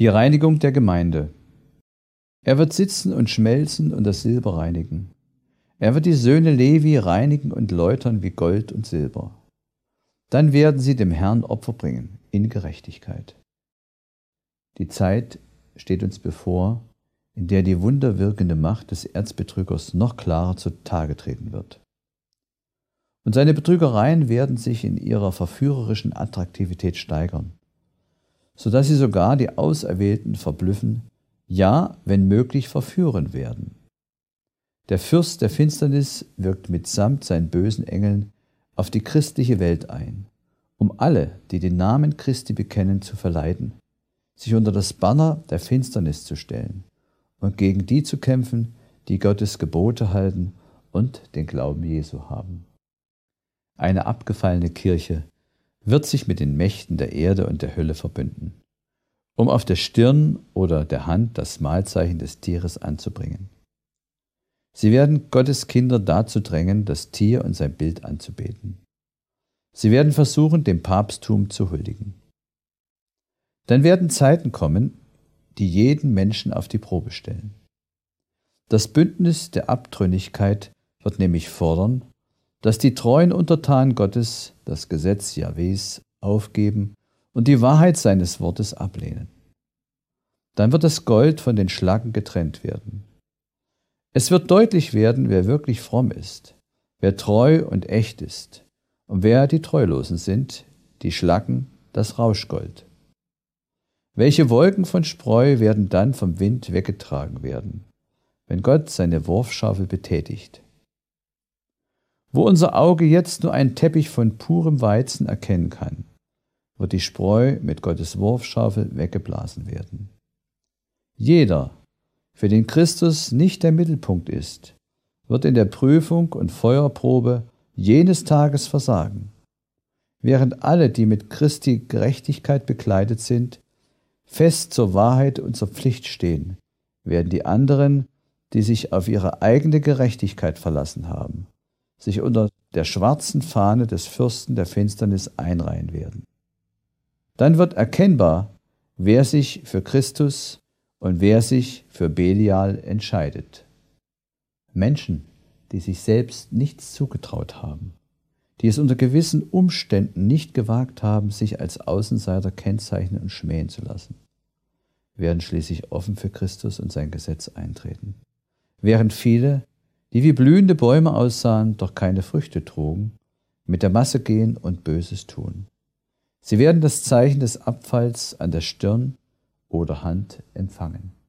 Die Reinigung der Gemeinde. Er wird sitzen und schmelzen und das Silber reinigen. Er wird die Söhne Levi reinigen und läutern wie Gold und Silber. Dann werden sie dem Herrn Opfer bringen in Gerechtigkeit. Die Zeit steht uns bevor, in der die wunderwirkende Macht des Erzbetrügers noch klarer zutage treten wird. Und seine Betrügereien werden sich in ihrer verführerischen Attraktivität steigern, sodass sie sogar die Auserwählten verblüffen, ja, wenn möglich, verführen werden. Der Fürst der Finsternis wirkt mitsamt seinen bösen Engeln auf die christliche Welt ein, um alle, die den Namen Christi bekennen, zu verleiten, sich unter das Banner der Finsternis zu stellen und gegen die zu kämpfen, die Gottes Gebote halten und den Glauben Jesu haben. Eine abgefallene Kirche wird sich mit den Mächten der Erde und der Hölle verbünden, um auf der Stirn oder der Hand das Mahlzeichen des Tieres anzubringen. Sie werden Gottes Kinder dazu drängen, das Tier und sein Bild anzubeten. Sie werden versuchen, dem Papsttum zu huldigen. Dann werden Zeiten kommen, die jeden Menschen auf die Probe stellen. Das Bündnis der Abtrünnigkeit wird nämlich fordern, dass die treuen Untertanen Gottes das Gesetz Jahwes aufgeben und die Wahrheit seines Wortes ablehnen. Dann wird das Gold von den Schlacken getrennt werden. Es wird deutlich werden, wer wirklich fromm ist, wer treu und echt ist und wer die Treulosen sind, die Schlacken, das Rauschgold. Welche Wolken von Spreu werden dann vom Wind weggetragen werden, wenn Gott seine Wurfschaufel betätigt? Wo unser Auge jetzt nur einen Teppich von purem Weizen erkennen kann, wird die Spreu mit Gottes Wurfschaufel weggeblasen werden. Jeder, für den Christus nicht der Mittelpunkt ist, wird in der Prüfung und Feuerprobe jenes Tages versagen, während alle, die mit Christi Gerechtigkeit bekleidet sind, fest zur Wahrheit und zur Pflicht stehen, werden die anderen, die sich auf ihre eigene Gerechtigkeit verlassen haben, sich unter der schwarzen Fahne des Fürsten der Finsternis einreihen werden. Dann wird erkennbar, wer sich für Christus und wer sich für Belial entscheidet. Menschen, die sich selbst nichts zugetraut haben, die es unter gewissen Umständen nicht gewagt haben, sich als Außenseiter kennzeichnen und schmähen zu lassen, werden schließlich offen für Christus und sein Gesetz eintreten, während viele, die wie blühende Bäume aussahen, doch keine Früchte trugen, mit der Masse gehen und Böses tun. Sie werden das Zeichen des Abfalls an der Stirn oder Hand empfangen.